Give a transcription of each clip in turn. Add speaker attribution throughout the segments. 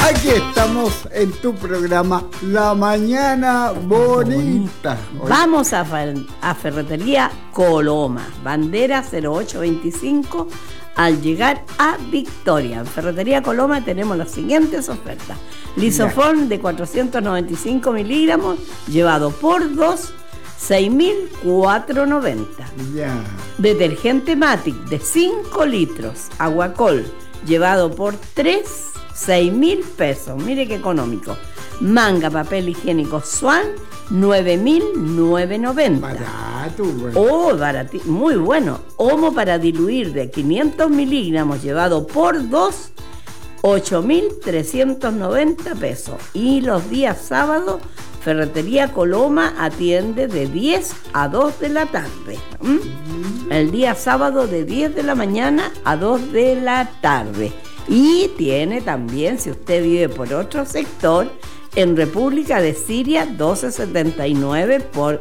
Speaker 1: Aquí estamos en tu programa La Mañana Bonita.
Speaker 2: Vamos a Ferretería Coloma, bandera 0825, al llegar a Victoria. En Ferretería Coloma tenemos las siguientes ofertas. Lisofón de 495 miligramos, llevado por 2, 6.490.
Speaker 1: Ya.
Speaker 2: Detergente Matic de 5 litros, Aguacol, llevado por 3, 6.000 pesos. Mire qué económico. Manga papel higiénico Swan, 9.990.
Speaker 1: Barato, güey.
Speaker 2: Oh, muy bueno. Omo para diluir de 500 miligramos, llevado por 2, 8.390 pesos. Y los días sábados, Ferretería Coloma atiende de 10 a 2 de la tarde. El día sábado de 10 de la mañana a 2 de la tarde. Y tiene también, si usted vive por otro sector, en República de Siria, 1279 por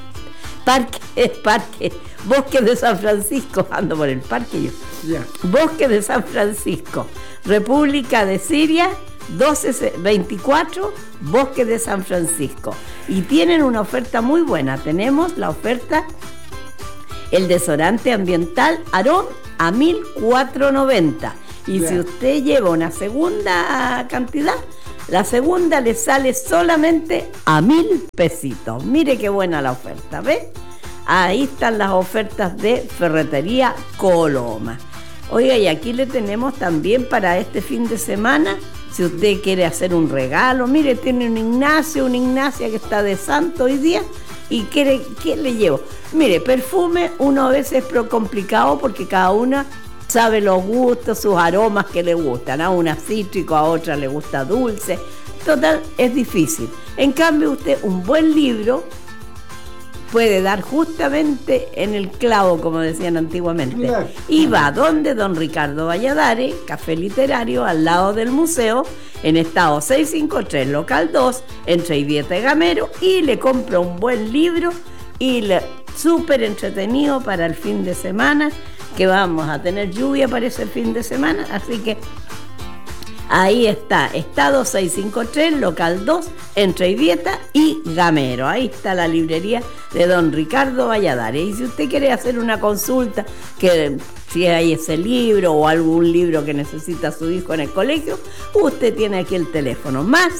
Speaker 2: Bosque de San Francisco. Ando por el parque yo.
Speaker 1: Ya.
Speaker 2: Bosque de San Francisco, República de Siria, 1224, Bosque de San Francisco. Y tienen una oferta muy buena. Tenemos la oferta, el desodorante ambiental Arón a 1.490. Y si usted lleva una segunda cantidad, la segunda le sale solamente a 1.000 pesitos. Mire qué buena la oferta, ¿ve? Ahí están las ofertas de Ferretería Coloma. Oiga, y aquí le tenemos también para este fin de semana, si usted quiere hacer un regalo. Mire, tiene una Ignacia que está de santo hoy día. ¿Y qué le llevo? Mire, perfume uno a veces es complicado porque cada una sabe los gustos, sus aromas que le gustan. A una cítrico, a otra le gusta dulce. Total, es difícil. En cambio, usted un buen libro puede dar justamente en el clavo, como decían antiguamente. Claro. Y va donde don Ricardo Valladares, Café Literario, al lado del museo, en estado 653, local 2, entre Ibieta y Gamero, y le compra un buen libro y súper entretenido para el fin de semana, que vamos a tener lluvia para ese fin de semana, así que ahí está, estado 653, local 2, entre Ibieta y Gamero. Ahí está la librería de don Ricardo Valladares. Y si usted quiere hacer una consulta, que si hay ese libro o algún libro que necesita su hijo en el colegio, usted tiene aquí el teléfono, más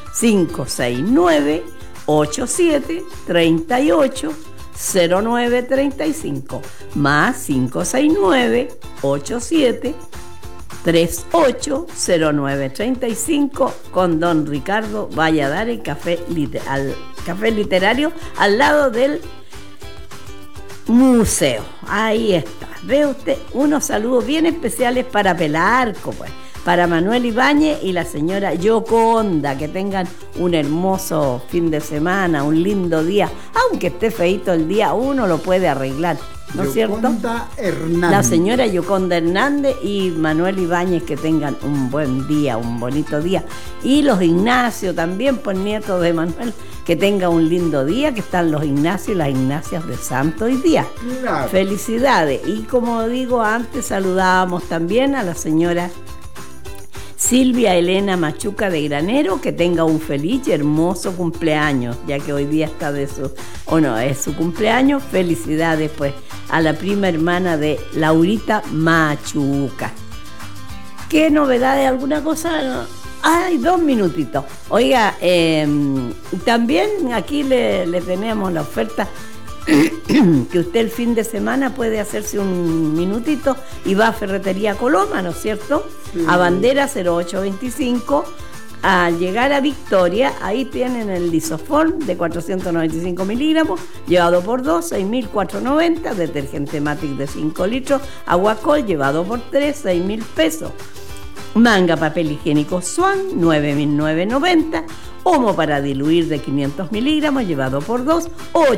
Speaker 2: 569 87 38 0935, más 569 87 380935, con don Ricardo Valladares, Café Literario, al lado del museo. Ahí está. Ve usted, unos saludos bien especiales para Pelarco, pues, para Manuel Ibáñez y la señora Yoconda. Que tengan un hermoso fin de semana, un lindo día. Aunque esté feíto el día, uno lo puede arreglar, ¿no es cierto?
Speaker 1: Hernández.
Speaker 2: La señora Yoconda Hernández y Manuel Ibáñez, que tengan un buen día, un bonito día. Y los Ignacio también, por nietos de Manuel, que tenga un lindo día, que están los Ignacio y las Ignacias de santo hoy día. Claro. Felicidades. Y como digo antes, saludábamos también a la señora Silvia Elena Machuca de Granero, que tenga un feliz y hermoso cumpleaños, ya que hoy día está es su cumpleaños. Felicidades pues a la prima hermana de Laurita Machuca. ¿Qué novedades? ¿Alguna cosa? Ay, 2 minutitos. Oiga, también aquí le tenemos la oferta que usted el fin de semana puede hacerse un minutito y va a Ferretería Coloma, ¿no es cierto? Sí. A bandera 0825, al llegar a Victoria, ahí tienen el Lisofón de 495 miligramos, llevado por 2, 6.490, detergente Matic de 5 litros, Aguacol, llevado por 3, 6.000 pesos. Manga papel higiénico Swan, 9.990. Omo para diluir de 500 miligramos, llevado por 2,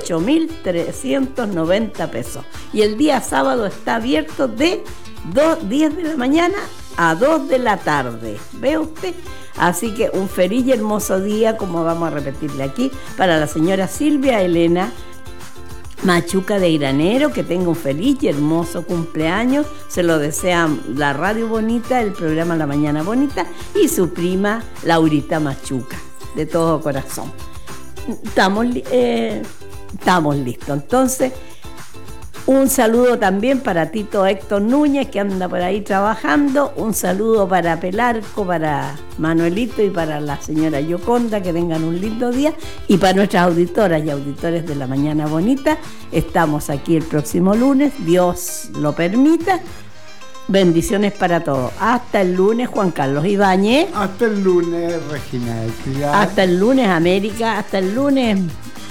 Speaker 2: 8.390 pesos. Y el día sábado está abierto de 10 de la mañana a 2 de la tarde. ¿Ve usted? Así que un feliz y hermoso día, como vamos a repetirle aquí, para la señora Silvia Elena Machuca de Granero, que tenga un feliz y hermoso cumpleaños. Se lo desean la Radio Bonita, el programa La Mañana Bonita y su prima Laurita Machuca, de todo corazón. Estamos listos. Entonces, un saludo también para Tito Héctor Núñez, que anda por ahí trabajando. Un saludo para Pelarco, para Manuelito y para la señora Yoconda, que tengan un lindo día. Y para nuestras auditoras y auditores de La Mañana Bonita, estamos aquí el próximo lunes, Dios lo permita. Bendiciones para todos. Hasta el lunes, Juan Carlos Ibáñez.
Speaker 1: Hasta el lunes, Regina del Pilar.
Speaker 2: Hasta el lunes, América. Hasta el lunes,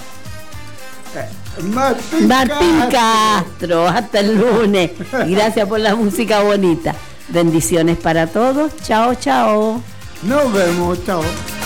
Speaker 2: Martín Castro. Hasta el lunes. Gracias por la música bonita. Bendiciones para todos. Chao, chao.
Speaker 1: Nos vemos, chao.